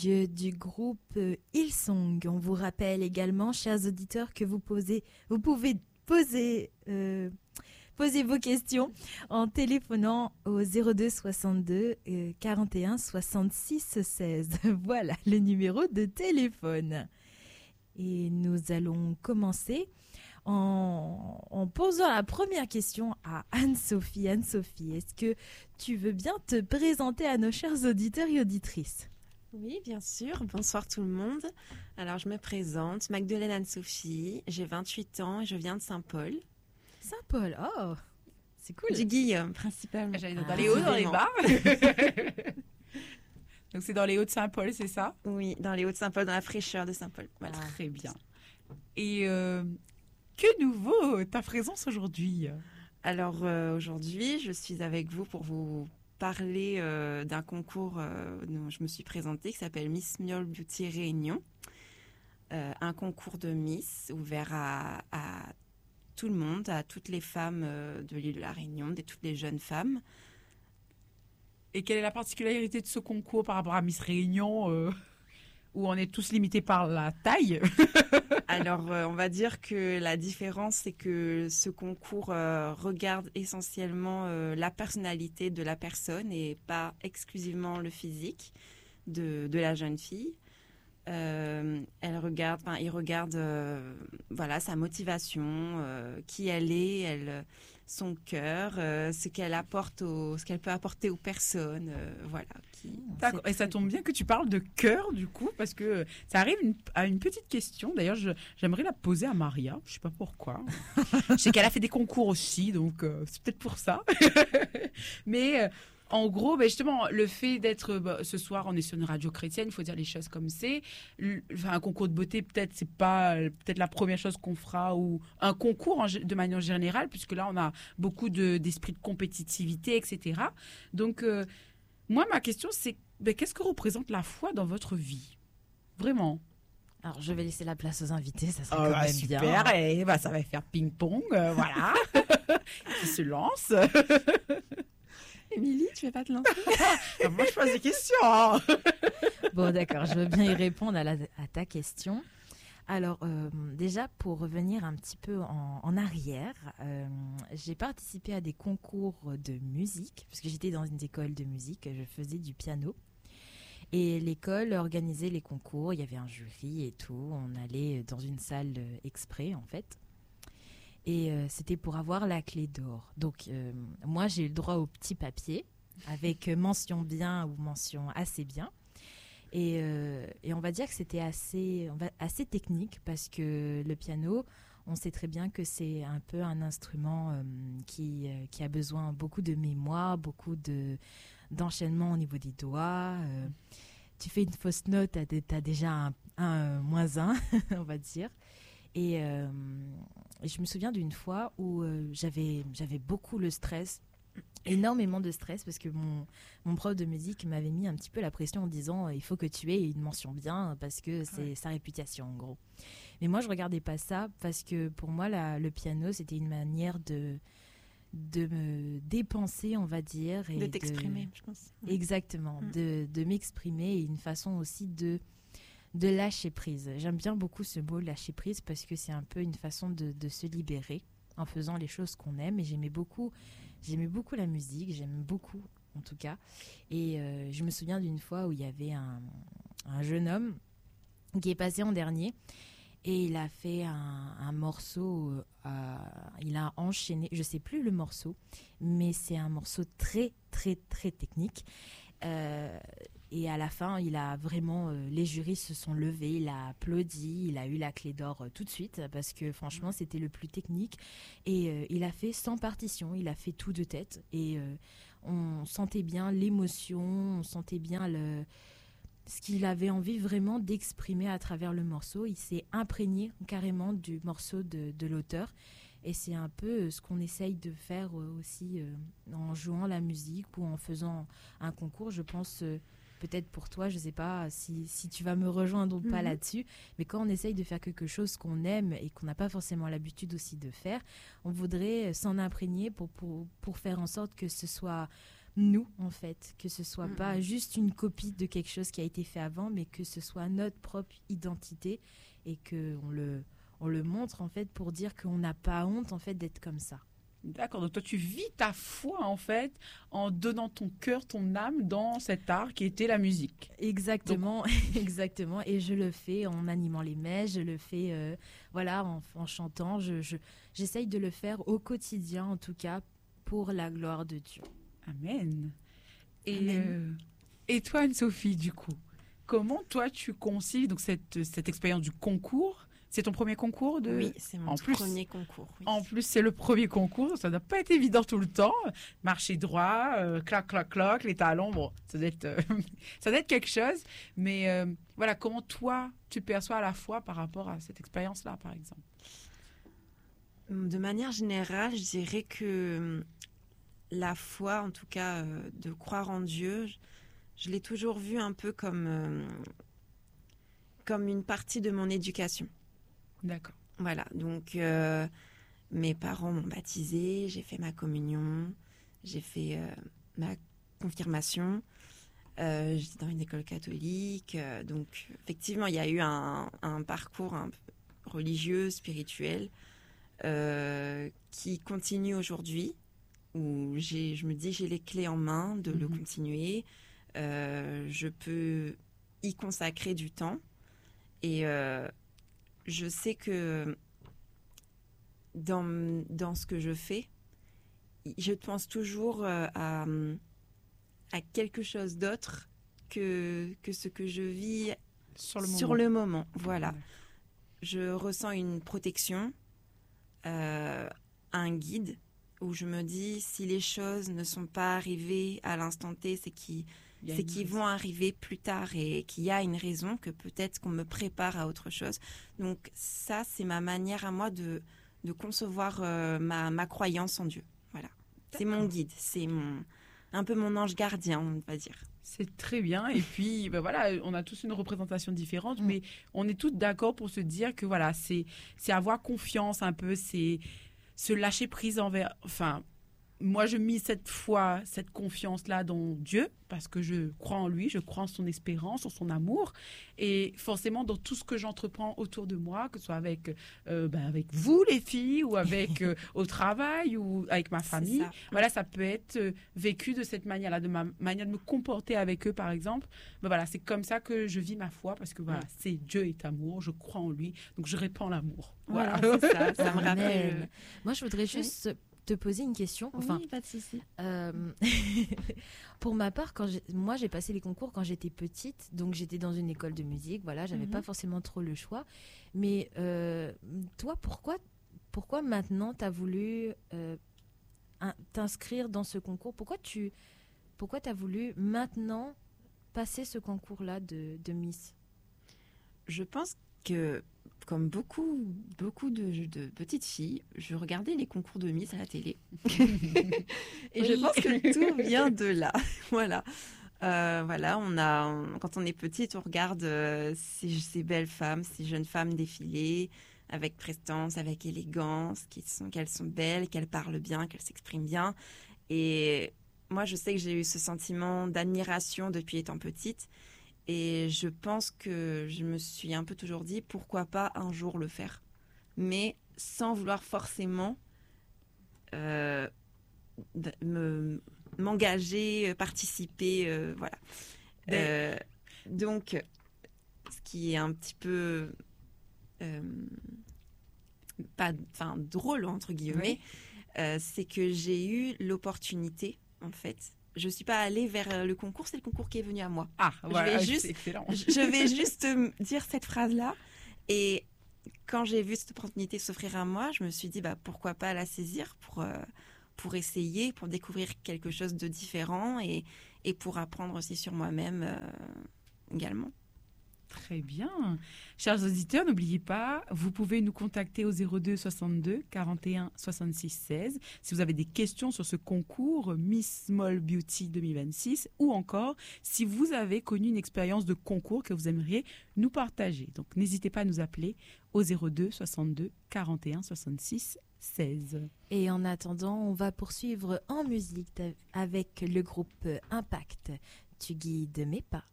Du groupe Hillsong. On vous rappelle également, chers auditeurs, que vous pouvez poser vos questions en téléphonant au 02 62 41 66 16. Voilà le numéro de téléphone. Et nous allons commencer en posant la première question à Anne-Sophie. Anne-Sophie, est-ce que tu veux bien te présenter à nos chers auditeurs et auditrices ? Oui, bien sûr. Bonsoir tout le monde. Alors, je me présente, Magdeleine Anne-Sophie, j'ai 28 ans et je viens de Saint-Paul. Saint-Paul, oh, c'est cool. Du Guillaume, principalement. J'allais dans les hauts, dans les bas. Donc, c'est dans les hauts de Saint-Paul, c'est ça ? Oui, dans les hauts de Saint-Paul, dans la fraîcheur de Saint-Paul. Voilà. Très bien. Et que nouveau ta présence aujourd'hui ? Alors, aujourd'hui, je suis avec vous pour vous parler d'un concours dont je me suis présentée qui s'appelle Miss Miol Beauty Réunion. Un concours de Miss ouvert à tout le monde, à toutes les femmes de l'île de la Réunion, toutes les jeunes femmes. Et quelle est la particularité de ce concours par rapport à Miss Réunion où on est tous limités par la taille ? Alors, on va dire que la différence, c'est que ce concours regarde essentiellement la personnalité de la personne et pas exclusivement le physique de la jeune fille. Il regarde voilà, sa motivation, qui elle est, son cœur, ce qu'elle peut apporter aux personnes, voilà. D'accord. Et ça tombe bien que tu parles de cœur du coup, parce que ça arrive à une petite question. D'ailleurs, j'aimerais la poser à Maria. Je sais pas pourquoi. Je sais qu'elle a fait des concours aussi, donc c'est peut-être pour ça. Mais en gros, justement, le fait d'être ce soir, on est sur une radio chrétienne, il faut dire les choses comme c'est. Un concours de beauté, peut-être, c'est pas peut-être la première chose qu'on fera, ou un concours de manière générale, puisque là, on a beaucoup d'esprit de compétitivité, etc. Donc, moi, ma question, c'est qu'est-ce que représente la foi dans votre vie ? Vraiment. Alors, je vais laisser la place aux invités, ça serait quand même super, bien. Super, et ça va faire ping-pong, voilà. Qui se lance. Émilie, tu ne veux pas te lancer ? Moi, je pose des questions. Bon, d'accord, je veux bien y répondre à ta question. Alors, déjà, pour revenir un petit peu en arrière, j'ai participé à des concours de musique, parce que j'étais dans une école de musique, je faisais du piano. Et l'école organisait les concours, il y avait un jury et tout, on allait dans une salle exprès, en fait. Et c'était pour avoir la clé d'or. Donc, moi, j'ai eu le droit au petit papier, avec mention bien ou mention assez bien. Et on va dire que c'était assez technique parce que le piano, on sait très bien que c'est un peu un instrument qui a besoin beaucoup de mémoire, beaucoup d'enchaînement au niveau des doigts. Tu fais une fausse note, t'as déjà un -1, on va dire. Et je me souviens d'une fois où j'avais beaucoup le stress. Énormément de stress parce que mon prof de musique m'avait mis un petit peu la pression en disant il faut que tu aies une mention bien parce que c'est sa réputation en gros. Mais moi je regardais pas ça parce que pour moi le piano c'était une manière de me dépenser on va dire. Et de t'exprimer je pense. Exactement, de m'exprimer et une façon aussi de lâcher prise. J'aime bien beaucoup ce mot lâcher prise parce que c'est un peu une façon de se libérer en faisant les choses qu'on aime et j'aimais beaucoup la musique, j'aime beaucoup en tout cas. Et je me souviens d'une fois où il y avait un jeune homme qui est passé en dernier et il a fait un morceau, il a enchaîné, je sais plus le morceau, mais c'est un morceau très très très technique. Et à la fin, il a vraiment, les jurys se sont levés, il a applaudi, il a eu la clé d'or tout de suite parce que franchement, c'était le plus technique. Et il a fait sans partition, il a fait tout de tête. Et on sentait bien l'émotion, on sentait bien ce qu'il avait envie vraiment d'exprimer à travers le morceau. Il s'est imprégné carrément du morceau de l'auteur. Et c'est un peu ce qu'on essaye de faire aussi en jouant la musique ou en faisant un concours, je pense. Peut-être pour toi, je ne sais pas si tu vas me rejoindre ou pas là-dessus, mais quand on essaye de faire quelque chose qu'on aime et qu'on n'a pas forcément l'habitude aussi de faire, on voudrait s'en imprégner pour faire en sorte que ce soit nous, en fait, que ce soit pas juste une copie de quelque chose qui a été fait avant, mais que ce soit notre propre identité et on le montre, en fait, pour dire qu'on n'a pas honte, en fait, d'être comme ça. D'accord, donc toi tu vis ta foi en fait en donnant ton cœur, ton âme dans cet art qui était la musique. Exactement, exactement. Et je le fais en animant les messes, je le fais en chantant. J'essaye de le faire au quotidien, en tout cas, pour la gloire de Dieu. Amen. Amen. Et toi Anne-Sophie, du coup, comment toi tu concilies donc cette expérience du concours? C'est ton premier concours de... Oui, c'est mon premier concours. Oui. En plus, c'est le premier concours, ça n'a pas été évident tout le temps. Marcher droit, clac, clac, clac, les talons, bon, ça doit être quelque chose. Mais voilà, comment toi, tu perçois à la fois par rapport à cette expérience-là, par exemple? De manière générale, je dirais que la foi, en tout cas, de croire en Dieu, je l'ai toujours vue un peu comme une partie de mon éducation. D'accord. Voilà, donc mes parents m'ont baptisée, j'ai fait ma communion, j'ai fait ma confirmation, j'étais dans une école catholique, donc effectivement il y a eu un parcours un peu religieux, spirituel, qui continue aujourd'hui, où je me dis j'ai les clés en main de le continuer, je peux y consacrer du temps et je sais que dans ce que je fais, je pense toujours à quelque chose d'autre que ce que je vis sur le moment. Voilà. Je ressens une protection, un guide, où je me dis si les choses ne sont pas arrivées à l'instant T, c'est qu'ils vont arriver plus tard et qu'il y a une raison, que peut-être qu'on me prépare à autre chose. Donc ça, c'est ma manière à moi de concevoir ma croyance en Dieu. Voilà. D'accord. C'est mon guide, c'est un peu mon ange gardien, on va dire. C'est très bien. Et puis, voilà, on a tous une représentation différente, mais on est tous d'accord pour se dire que voilà, c'est avoir confiance un peu, c'est se lâcher prise envers... Enfin, moi, je mise cette foi, cette confiance-là dans Dieu, parce que je crois en lui, je crois en son espérance, en son amour. Et forcément, dans tout ce que j'entreprends autour de moi, que ce soit avec vous, les filles, ou avec au travail, ou avec ma famille, voilà, ça peut être vécu de cette manière-là, de ma manière de me comporter avec eux, par exemple. Voilà, c'est comme ça que je vis ma foi, parce que voilà, c'est Dieu est amour, je crois en lui, donc je répands l'amour. Voilà, c'est ça, ça me rappelle. Moi, je voudrais juste... te poser une question. Enfin, oui, pas de souci. Pour ma part, moi j'ai passé les concours quand j'étais petite, donc j'étais dans une école de musique, voilà, j'avais pas forcément trop le choix. Mais toi, pourquoi maintenant tu as voulu t'inscrire dans ce concours? Pourquoi tu as voulu maintenant passer ce concours-là de Miss? Je pense que comme beaucoup de petites filles, je regardais les concours de Miss à la télé. Et je pense que tout vient de là. Voilà. Quand on est petite, on regarde ces belles femmes, ces jeunes femmes défiler avec prestance, avec élégance, qu'elles sont belles, qu'elles parlent bien, qu'elles s'expriment bien. Et moi, je sais que j'ai eu ce sentiment d'admiration depuis étant petite. Et je pense que je me suis un peu toujours dit, pourquoi pas un jour le faire, mais sans vouloir forcément m'engager, participer, voilà. Donc, ce qui est un petit peu drôle, entre guillemets, c'est que j'ai eu l'opportunité, en fait. Je ne suis pas allée vers le concours, c'est le concours qui est venu à moi. Ah, voilà, c'est excellent. Je vais juste dire cette phrase-là. Et quand j'ai vu cette opportunité s'offrir à moi, je me suis dit, pourquoi pas la saisir pour essayer, pour découvrir quelque chose de différent et pour apprendre aussi sur moi-même également. Très bien. Chers auditeurs, n'oubliez pas, vous pouvez nous contacter au 02 62 41 66 16 si vous avez des questions sur ce concours Miss Small Beauty 2026 ou encore si vous avez connu une expérience de concours que vous aimeriez nous partager. Donc n'hésitez pas à nous appeler au 02 62 41 66 16. Et en attendant, on va poursuivre en musique avec le groupe Impact. Tu guides mes pas.